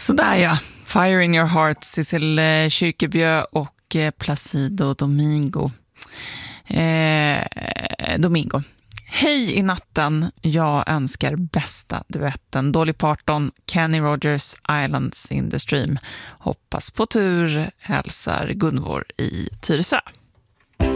Sådär ja, Fire in your heart, Cecil Kyrkebjö och Placido Domingo. Hej i natten, jag önskar bästa duetten Dolly Parton, Kenny Rogers, Islands in the Stream. Hoppas på tur, hälsar Gunvor i Tyresö.